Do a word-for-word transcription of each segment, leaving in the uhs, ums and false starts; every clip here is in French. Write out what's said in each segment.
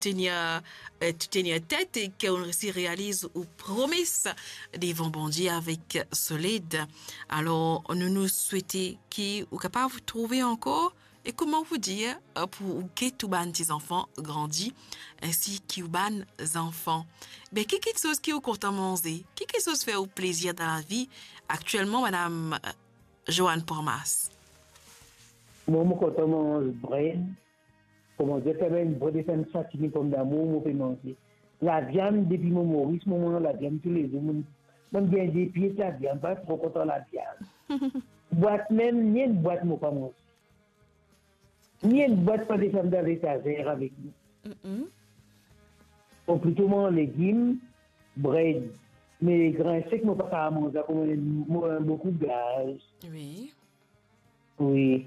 tenir, euh, tenir tête et qu'on aussi réalise aux promesses des Vendredi avec Solide. Alors, nous nous souhaitons qu'ils soient capables de vous trouver encore et comment vous dire euh, pour que tous les enfants grandissent ainsi que les enfants. Mais quelque chose qui vous content manger, quelque chose fait au plaisir dans la vie actuellement, Madame euh, Joanne Pormas. Moi, je content manger bread. Comment dire, quand même, pour des femmes fatiguées comme d'amour, je peux manger. La viande, depuis mon Maurice, moment, la viande tous les jours. Même bien des pieds, la viande, pas trop content la viande. Boîte même, ni une boîte, moi, pas manger. Ni une boîte, pas des femmes dans l'étagère avec nous. Mm-hmm. Ou plutôt mon légumes, bread. Mais grains secs, moi, pas à manger, comme moi, beaucoup de gaz. Oui. Oui.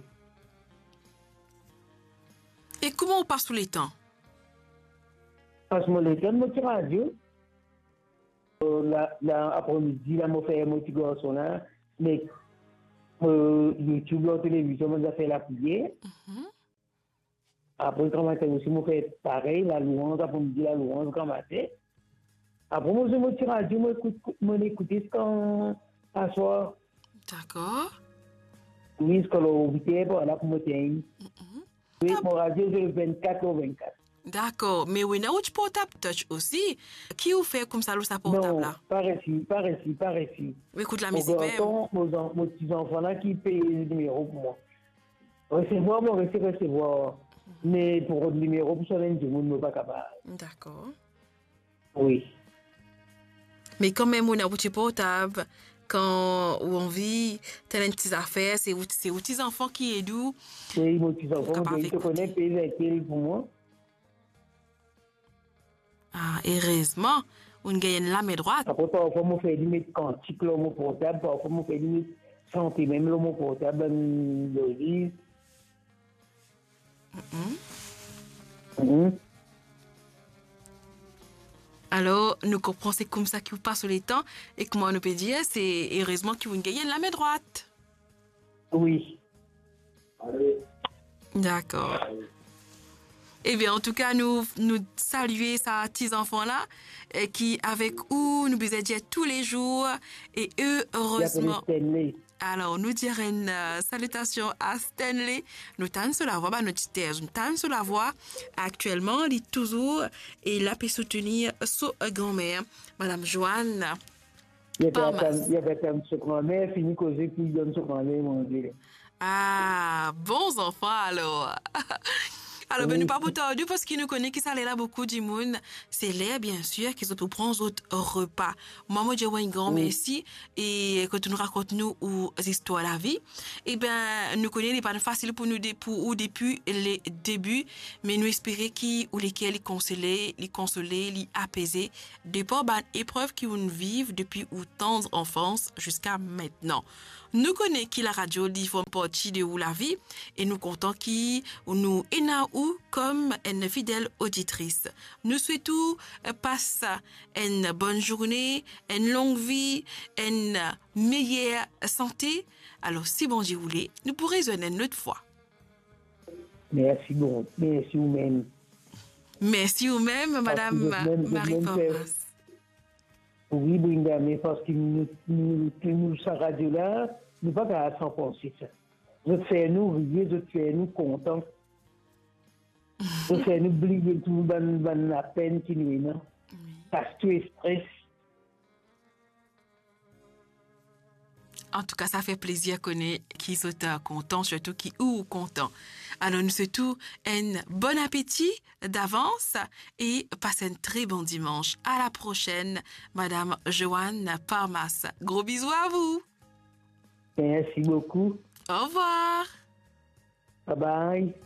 Et comment on passe tous les temps? Parce que moi, le temps, moi, sur la radio, l'après-midi, là, moi, fais mon petit garçon là, mais euh, YouTube, la télévision, moi, j'ai fait la prière. Mm-hmm. Après, quand matin aussi, moi, fais pareil, la louange, après-midi, la louange, quand matin. Après, moi, je me sur la radio, moi, écoute, moi, écouter ce qu'on a soir. D'accord. Oui, ce qu'on a invité, voilà, pour me tenir. Oui, mon radio, c'est le vingt-quatre au vingt-quatre. D'accord, mais oui, on a portable touch aussi. Qui vous fait comme ça, le sa portable là? Non, pas ici, pas ici, pas ici. Écoute la Mon musique garçon, mon petit enfant là qui paye le numéro pour moi. Recevoir, moi, rester recevoir. Mais pour le numéro, pour sonner, je ne suis pas capable. D'accord. Oui. Mais quand même, on a un petit portable. Quand on vit, tel une petite affaire, c'est c'est aux petits enfants qui aident. Oui, mon petit enfant, il te connaît, paye avec elle pour moi. Ah, heureusement, on gagne la main droite. Après, parfois, on fait limite quantique, là, mon portable. Parfois, on fait limite santé, même, là, mon portable, dans le lit. Mm-hmm. Mm-hmm. Alors, nous comprenons c'est comme ça qu'il passe les temps et comment on peut dire, c'est heureusement qu'il vous gagne la main droite. Oui. D'accord. Eh bien, en tout cas, nous, nous saluer ces petits enfants-là qui, avec où nous besoin dire tous les jours et eux, heureusement. Alors, nous dirons une euh, salutation à Stanley. Nous t'en sur la voix, bah, notre thèse, nous t'en sur la voix. Actuellement, il est toujours et il a pu soutenir sa grand-mère, Madame Joanne. Il y avait un petit grand-mère, fini causer, puis il donne son grand-mère manger. Ah, bons enfants alors. Alors, ben, nous pas tarder parce qu'il nous connaît qui ça là beaucoup du monde. C'est l'air, bien sûr, qu'ils ont pu prendre autres repas. Moi, moi, j'ai un grand merci. Et quand tu nous racontes nous ou histoires de la vie, eh ben, nous connaissons les pas facile pour nous pour ou depuis les débuts, mais nous espérons qu'ils ou lesquels les consoler, les consoler, les apaiser depuis ben épreuves qui nous vivent depuis autant d'enfance jusqu'à maintenant. Nous connaissons qui la radio dit font partie de où la vie et nous comptons qui nous ena ou comme une fidèle auditrice. Nous souhaitons passer une bonne journée, une longue vie, une meilleure santé. Alors si bon Dieu voulait, nous pourrons raisonner une autre fois. Merci bon, merci vous-même. Merci vous-même, Madame Marie Pormas. Oui, Brinda, mais parce que nous, nous, nous, sa radio-là, nous ne pouvons pas s'en penser ça. Je fais nous rire, je fais nous contents. Je fais nous oublier tout la peine qui nous est là. Parce que tu es stress. En tout cas, ça fait plaisir qu'on ait qui sont contents, surtout qui ou contents. Alors, nous souhaitons un bon appétit d'avance et passez un très bon dimanche. À la prochaine, Madame Joanne Pormas. Gros bisous à vous. Merci beaucoup. Au revoir. Bye bye.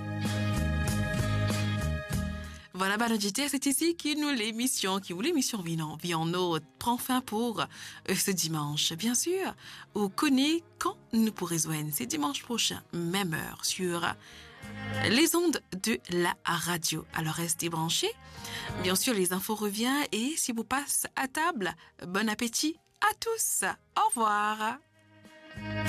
Voilà, bah, c'est ici qui nous l'émission, qui ou l'émission Vinon, Viano prend fin pour euh, ce dimanche. Bien sûr, on connaît quand nous pourrons joindre. C'est dimanche prochain, même heure, sur les ondes de la radio. Alors, restez branchés. Bien sûr, les infos reviennent et si vous passez à table, bon appétit à tous. Au revoir.